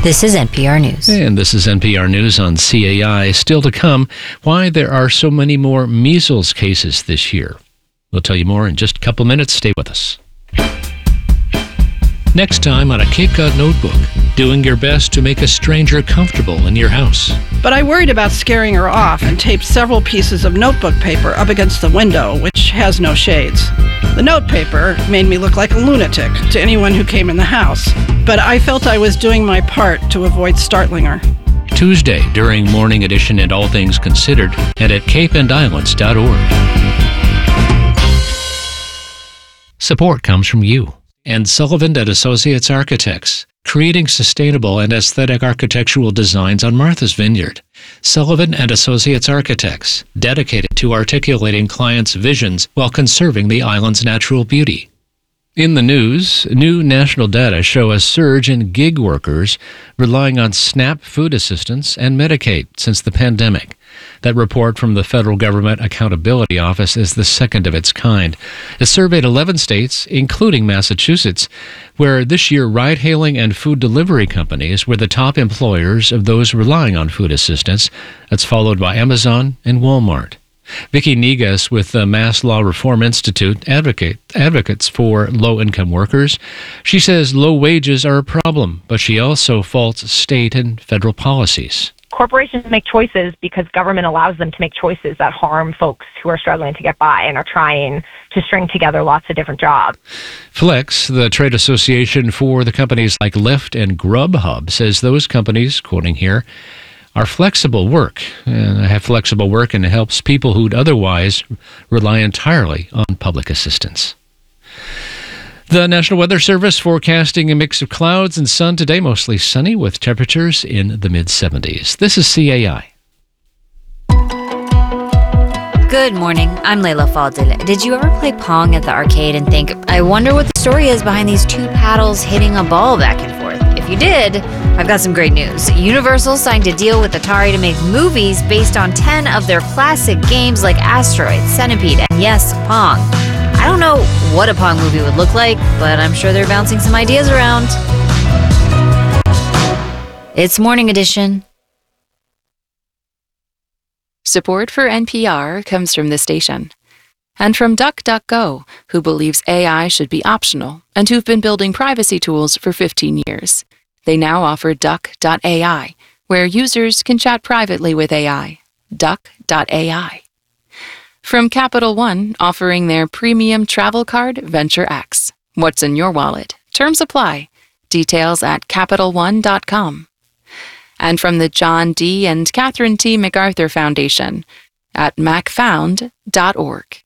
This is NPR News. And this is NPR News on CAI. Still to come, why there are so many more measles cases this year. We'll tell you more in just a couple minutes. Stay with us. Next time on a Cape Cod Notebook, doing your best to make a stranger comfortable in your house. But I worried about scaring her off and taped several pieces of notebook paper up against the window, which has no shades. The note paper made me look like a lunatic to anyone who came in the house, but I felt I was doing my part to avoid startling her. Tuesday during Morning Edition and All Things Considered and at capeandislands.org. Support comes from you and Sullivan and Associates Architects, creating sustainable and aesthetic architectural designs on Martha's Vineyard. Sullivan and Associates Architects, dedicated to articulating clients' visions while conserving the island's natural beauty. In the news, new national data show a surge in gig workers relying on SNAP food assistance and Medicaid since the pandemic. That report from the Federal Government Accountability Office is the second of its kind. It surveyed 11 states, including Massachusetts, where this year ride-hailing and food delivery companies were the top employers of those relying on food assistance. That's followed by Amazon and Walmart. Vicki Negas with the Mass Law Reform Institute advocates for low-income workers. She says low wages are a problem, but she also faults state and federal policies. Corporations make choices because government allows them to make choices that harm folks who are struggling to get by and are trying to string together lots of different jobs. Flex, the trade association for the companies like Lyft and Grubhub, says those companies, quoting here, are flexible work, and have flexible work and it helps people who'd otherwise rely entirely on public assistance. The National Weather Service forecasting a mix of clouds and sun today, mostly sunny with temperatures in the mid-70s. This is CAI. Good morning, I'm Layla Faldil. Did you ever play Pong at the arcade and think, I wonder what the story is behind these two paddles hitting a ball back and forth? If you did, I've got some great news. Universal signed a deal with Atari to make movies based on 10 of their classic games like Asteroid, Centipede, and yes, Pong. I don't know what a Pong movie would look like, but I'm sure they're bouncing some ideas around. It's Morning Edition. Support for NPR comes from the station. And from DuckDuckGo, who believes AI should be optional and who've been building privacy tools for 15 years. They now offer Duck.ai, where users can chat privately with AI. Duck.ai. From Capital One, offering their premium travel card, Venture X. What's in your wallet? Terms apply. Details at CapitalOne.com. And from the John D. and Catherine T. MacArthur Foundation at macfound.org.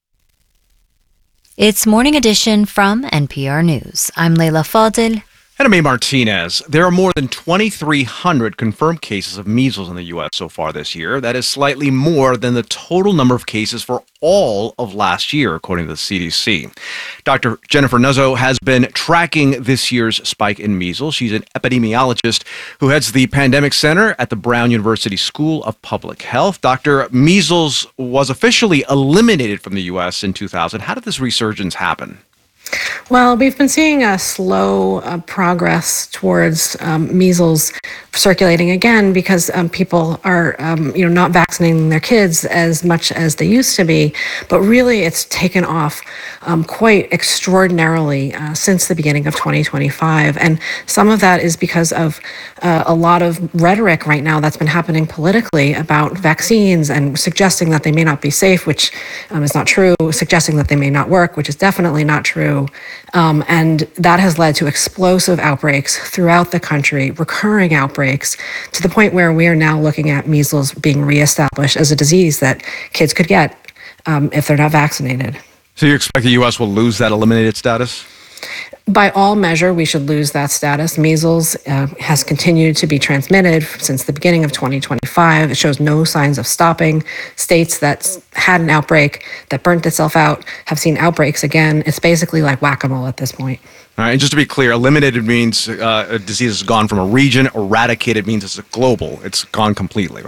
It's Morning Edition from NPR News. I'm Layla Faldil. And I'm A. Martinez. There are more than 2,300 confirmed cases of measles in the U.S. so far this year. That is slightly more than the total number of cases for all of last year, according to the CDC. Dr. Jennifer Nuzzo has been tracking this year's spike in measles. She's an epidemiologist who heads the Pandemic Center at the Brown University School of Public Health. Dr. Measles was officially eliminated from the U.S. in 2000. How did this resurgence happen? Well, we've been seeing a slow progress towards measles circulating again because people are, not vaccinating their kids as much as they used to be. But really, it's taken off quite extraordinarily since the beginning of 2025. And some of that is because of a lot of rhetoric right now that's been happening politically about vaccines and suggesting that they may not be safe, which is not true, suggesting that they may not work, which is definitely not true. And that has led to explosive outbreaks throughout the country, recurring outbreaks, to the point where we are now looking at measles being reestablished as a disease that kids could get if they're not vaccinated. So you expect the U.S. will lose that eliminated status? By all measure, we should lose that status. Measles has continued to be transmitted since the beginning of 2025. It shows no signs of stopping. States that had an outbreak that burnt itself out have seen outbreaks again. It's basically like whack-a-mole at this point. All right, and just to be clear, eliminated means a disease has gone from a region. Eradicated means it's global. It's gone completely, right?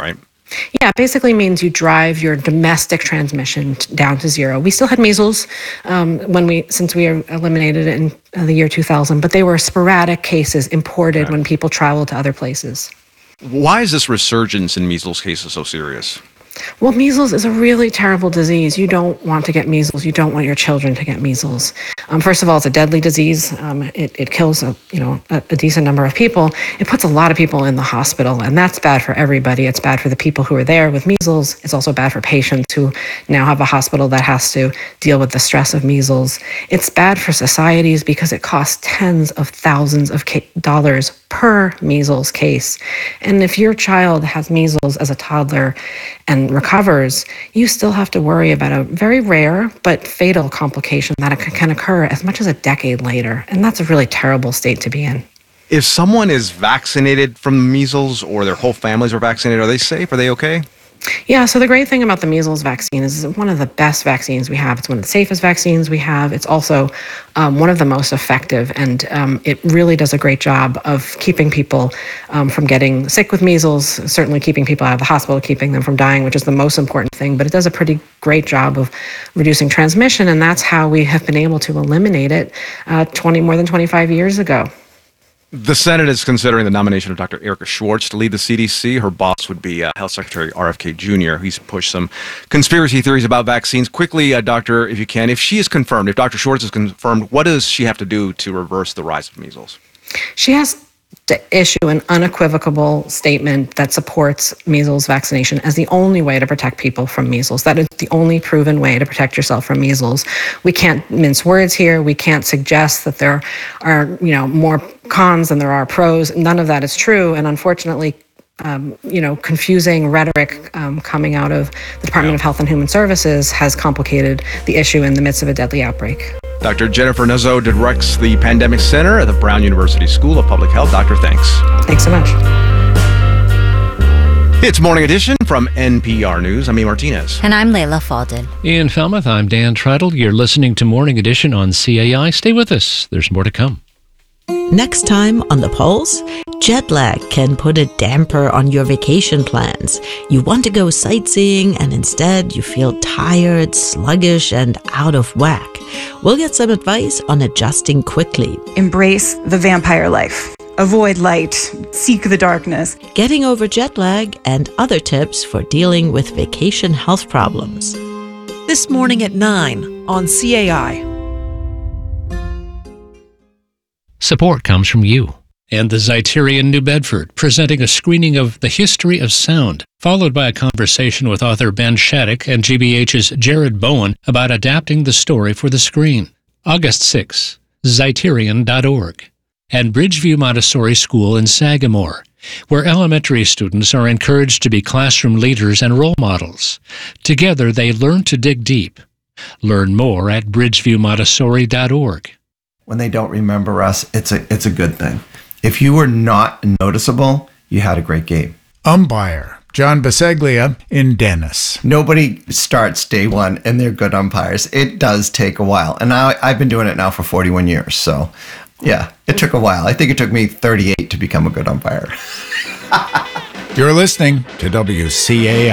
Yeah, it basically means you drive your domestic transmission down to zero. We still had measles since we eliminated it in the year 2000, but they were sporadic cases imported when people traveled to other places. Why is this resurgence in measles cases so serious? Well, measles is a really terrible disease. You don't want to get measles. You don't want your children to get measles. First of all, it's a deadly disease. It kills a decent number of people. It puts a lot of people in the hospital, and that's bad for everybody. It's bad for the people who are there with measles. It's also bad for patients who now have a hospital that has to deal with the stress of measles. It's bad for societies because it costs tens of thousands of dollars per measles case. And if your child has measles as a toddler and recovers, you still have to worry about a very rare but fatal complication that can occur as much as a decade later. And that's a really terrible state to be in. If someone is vaccinated from measles or their whole families are vaccinated, are they safe? Are they okay? Yeah, so the great thing about the measles vaccine is it's one of the best vaccines we have. It's one of the safest vaccines we have. It's also one of the most effective, and it really does a great job of keeping people from getting sick with measles, certainly keeping people out of the hospital, keeping them from dying, which is the most important thing. But it does a pretty great job of reducing transmission, and that's how we have been able to eliminate it more than 25 years ago. The Senate is considering the nomination of Dr. Erica Schwartz to lead the CDC. Her boss would be Health Secretary RFK Jr. He's pushed some conspiracy theories about vaccines. Quickly, Doctor, if you can, if Dr. Schwartz is confirmed, what does she have to do to reverse the rise of measles? She has to issue an unequivocal statement that supports measles vaccination as the only way to protect people from measles. That is the only proven way to protect yourself from measles. We can't mince words here. We can't suggest that there are, more cons than there are pros. None of that is true. And unfortunately, confusing rhetoric coming out of the Department of Health and Human Services has complicated the issue in the midst of a deadly outbreak. Dr. Jennifer Nuzzo directs the Pandemic Center at the Brown University School of Public Health. Doctor, thanks. Thanks so much. It's Morning Edition from NPR News. I'm E. Martinez. And I'm Layla Faldin. In Falmouth, I'm Dan Treadle. You're listening to Morning Edition on CAI. Stay with us. There's more to come. Next time on The Pulse, jet lag can put a damper on your vacation plans. You want to go sightseeing and instead you feel tired, sluggish, and out of whack. We'll get some advice on adjusting quickly. Embrace the vampire life. Avoid light. Seek the darkness. Getting over jet lag and other tips for dealing with vacation health problems. This morning at 9 on CAI. Support comes from you and the Zeiterion New Bedford, presenting a screening of The History of Sound, followed by a conversation with author Ben Shattuck and GBH's Jared Bowen about adapting the story for the screen. August 6, Zeiterion.org. And Bridgeview Montessori School in Sagamore, where elementary students are encouraged to be classroom leaders and role models. Together, they learn to dig deep. Learn more at bridgeviewmontessori.org. When they don't remember us, it's a good thing. If you were not noticeable, you had a great game. Umpire John Baseglia in Dennis. Nobody starts day one and they're good umpires. It does take a while. And I've been doing it now for 41 years. So, yeah, it took a while. I think it took me 38 to become a good umpire. You're listening to WCAI.